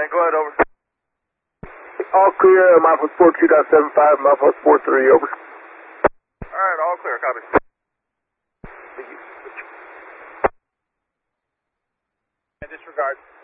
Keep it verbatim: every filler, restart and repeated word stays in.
ten, go ahead, over. All clear, Mile four two point seven five, Mile four three, over. Alright, all clear, copy. Disregard.